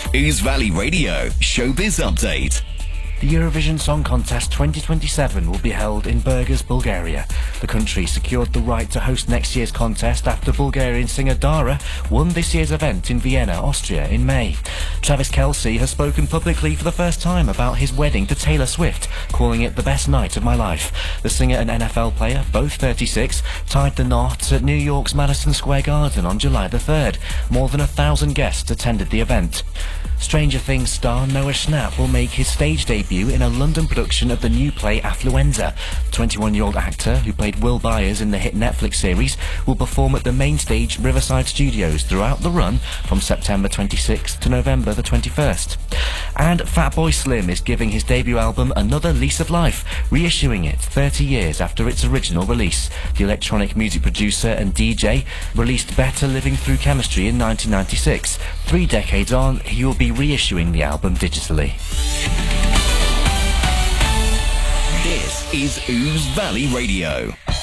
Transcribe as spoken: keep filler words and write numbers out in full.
Ouse Valley Radio Showbiz Update. The Eurovision Song Contest twenty twenty-seven will be held in Burgas, Bulgaria. The country secured the right to host next year's contest after Bulgarian singer Dara won this year's event in Vienna, Austria in May. Travis Kelce has spoken publicly for the first time about his wedding to Taylor Swift, calling it the best night of my life. The singer and N F L player, both thirty-six, tied the knot at New York's Madison Square Garden on July the third. More than a thousand guests attended the event. Stranger Things star Noah Schnapp will make his stage debut in a London production of the new play Affluenza. twenty-one-year-old actor, who played Will Byers in the hit Netflix series, will perform at the main stage Riverside Studios throughout the run from September twenty-sixth to November the twenty-first. And Fatboy Slim is giving his debut album another lease of life, reissuing it thirty years after its original release. The electronic music producer and D J released Better Living Through Chemistry in nineteen ninety-six. Three decades on, he will be reissuing the album digitally. This is Ouse Valley Radio.